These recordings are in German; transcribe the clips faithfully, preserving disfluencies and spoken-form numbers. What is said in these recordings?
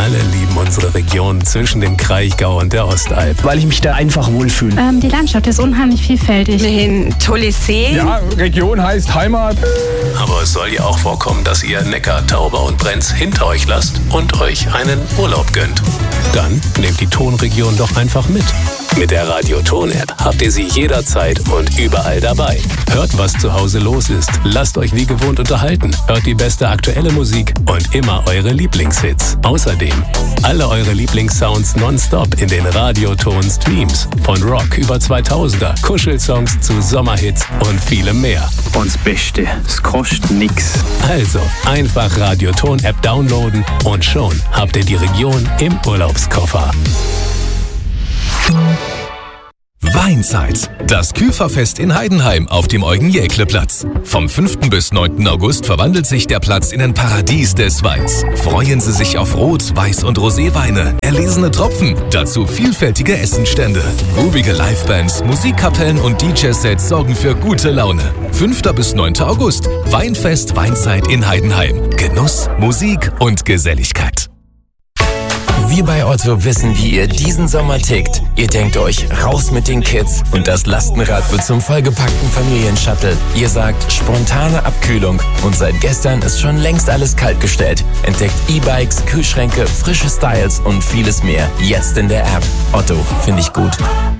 alle lieben unsere Region zwischen dem Kraichgau und der Ostalb. Weil ich mich da einfach wohlfühle. Ähm, die Landschaft ist unheimlich vielfältig. Ein tolles See. Ja, Region heißt Heimat. Aber es soll ja auch vorkommen, dass ihr Neckar, Tauber und Brenz hinter euch lasst und euch einen Urlaub gönnt. Dann nehmt die Tonregion doch einfach mit. Mit der Radio-Ton-App habt ihr sie jederzeit und überall dabei. Hört, was zu Hause los ist. Lasst euch wie gewohnt unterhalten. Hört die beste aktuelle Musik und immer eure Lieblingshits. Außerdem alle eure Lieblingssounds nonstop in den Radio-Ton-Streams. Von Rock über zweitausender, Kuschelsongs zu Sommerhits und vielem mehr. Und das Beste, es kostet nix. Also einfach Radio-Ton-App downloaden und schon habt ihr die Region im Urlaubskoffer. Weinzeit. Das Küferfest in Heidenheim auf dem Eugen-Jäckle-Platz. Vom fünften bis neunten August verwandelt sich der Platz in ein Paradies des Weins. Freuen Sie sich auf Rot-, Weiß- und Roséweine, erlesene Tropfen, dazu vielfältige Essenstände. Rubige Livebands, Musikkapellen und D J-Sets sorgen für gute Laune. fünften bis neunten August. Weinfest Weinzeit in Heidenheim. Genuss, Musik und Geselligkeit. Wir bei Otto wissen, wie ihr diesen Sommer tickt. Ihr denkt euch, raus mit den Kids und das Lastenrad wird zum vollgepackten Familienshuttle. Ihr sagt, spontane Abkühlung und seit gestern ist schon längst alles kaltgestellt. Entdeckt E-Bikes, Kühlschränke, frische Styles und vieles mehr. Jetzt in der App. Otto, finde ich gut.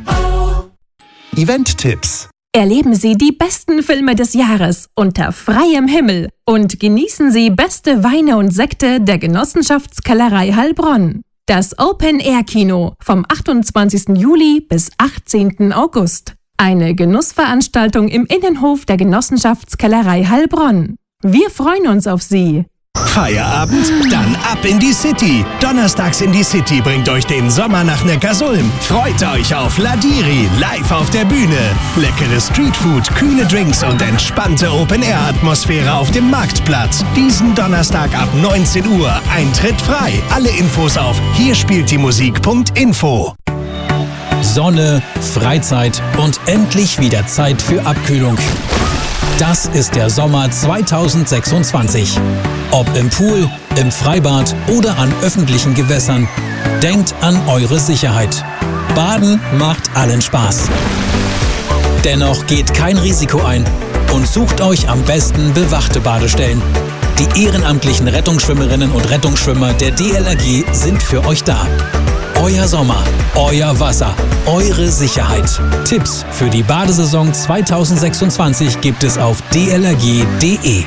Event-Tipps. Erleben Sie die besten Filme des Jahres unter freiem Himmel und genießen Sie beste Weine und Sekte der Genossenschaftskellerei Heilbronn. Das Open-Air-Kino vom achtundzwanzigsten Juli bis achtzehnten August. Eine Genussveranstaltung im Innenhof der Genossenschaftskellerei Heilbronn. Wir freuen uns auf Sie. Feierabend? Dann ab in die City. Donnerstags in die City bringt euch den Sommer nach Neckarsulm. Freut euch auf Ladiri, live auf der Bühne. Leckere Streetfood, kühle Drinks und entspannte Open-Air-Atmosphäre auf dem Marktplatz. Diesen Donnerstag ab neunzehn Uhr. Eintritt frei. Alle Infos auf hier spielt die Musik Punkt info. Sonne, Freizeit und endlich wieder Zeit für Abkühlung. Das ist der Sommer zweitausendsechsundzwanzig. Ob im Pool, im Freibad oder an öffentlichen Gewässern, denkt an eure Sicherheit. Baden macht allen Spaß. Dennoch geht kein Risiko ein und sucht euch am besten bewachte Badestellen. Die ehrenamtlichen Rettungsschwimmerinnen und Rettungsschwimmer der D L R G sind für euch da. Euer Sommer, euer Wasser, eure Sicherheit. Tipps für die Badesaison zweitausendsechsundzwanzig gibt es auf d l r g punkt d e.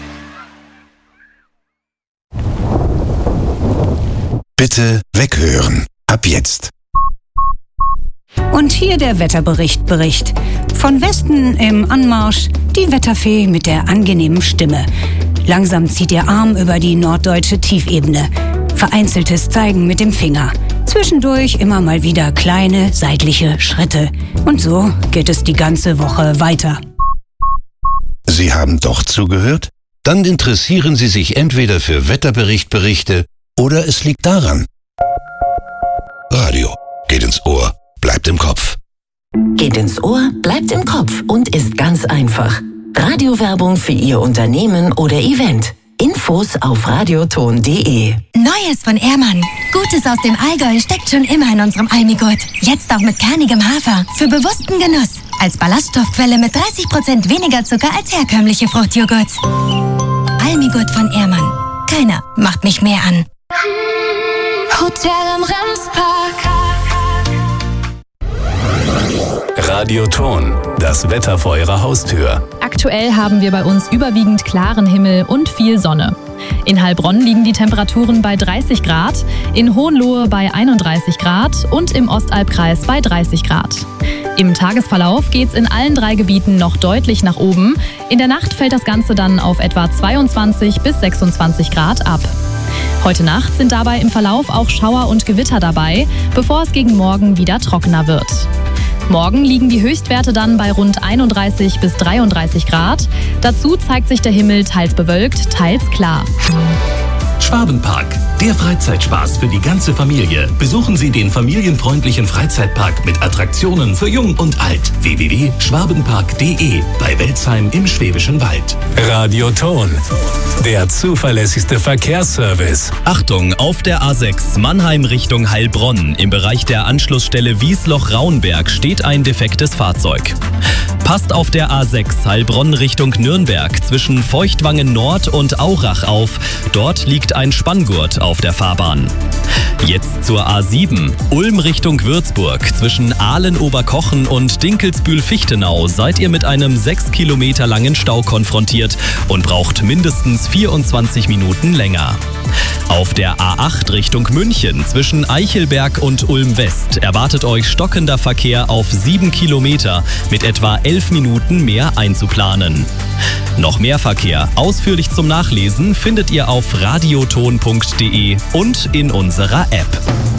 Bitte weghören. Ab jetzt. Und hier der Wetterbericht Bericht. Von Westen im Anmarsch die Wetterfee mit der angenehmen Stimme. Langsam zieht ihr Arm über die norddeutsche Tiefebene. Vereinzeltes Zeigen mit dem Finger. Zwischendurch immer mal wieder kleine seitliche Schritte. Und so geht es die ganze Woche weiter. Sie haben doch zugehört? Dann interessieren Sie sich entweder für Wetterberichtberichte oder es liegt daran. Radio geht ins Ohr, bleibt im Kopf. Geht ins Ohr, bleibt im Kopf und ist ganz einfach. Radiowerbung für Ihr Unternehmen oder Event. Infos auf radioton punkt d e. Neues von Ehrmann. Gutes aus dem Allgäu steckt schon immer in unserem Almigurt. Jetzt auch mit kernigem Hafer. Für bewussten Genuss. Als Ballaststoffquelle mit dreißig Prozent weniger Zucker als herkömmliche Fruchtjoghurts. Almigurt von Ehrmann. Keiner macht mich mehr an. Hotel am Remspark. Radioton, das Wetter vor Ihrer Haustür. Aktuell haben wir bei uns überwiegend klaren Himmel und viel Sonne. In Heilbronn liegen die Temperaturen bei dreißig Grad, in Hohenlohe bei einunddreißig Grad und im Ostalbkreis bei dreißig Grad. Im Tagesverlauf geht's in allen drei Gebieten noch deutlich nach oben. In der Nacht fällt das Ganze dann auf etwa zweiundzwanzig bis sechsundzwanzig Grad ab. Heute Nacht sind dabei im Verlauf auch Schauer und Gewitter dabei, bevor es gegen morgen wieder trockener wird. Morgen liegen die Höchstwerte dann bei rund einunddreißig bis dreiunddreißig Grad. Dazu zeigt sich der Himmel teils bewölkt, teils klar. Schwabenpark, Der Freizeitspaß für die ganze Familie. Besuchen Sie den familienfreundlichen Freizeitpark mit Attraktionen für Jung und Alt. w w w punkt schwabenpark punkt d e bei Welzheim im Schwäbischen Wald. Radioton, der zuverlässigste Verkehrsservice. Achtung, auf der A sechs Mannheim Richtung Heilbronn im Bereich der Anschlussstelle Wiesloch-Raunberg steht ein defektes Fahrzeug. Passt auf der A sechs Heilbronn Richtung Nürnberg zwischen Feuchtwangen Nord und Aurach auf. Dort liegt ein Spanngurt auf der Fahrbahn. Jetzt zur A sieben. Ulm Richtung Würzburg. Zwischen Aalen-Oberkochen und Dinkelsbühl-Fichtenau seid ihr mit einem sechs Kilometer langen Stau konfrontiert und braucht mindestens vierundzwanzig Minuten länger. Auf der A acht Richtung München zwischen Eichelberg und Ulm West erwartet euch stockender Verkehr auf sieben Kilometer mit etwa elf Minuten mehr einzuplanen. Noch mehr Verkehr ausführlich zum Nachlesen findet ihr auf radioton punkt d e und in unserer App.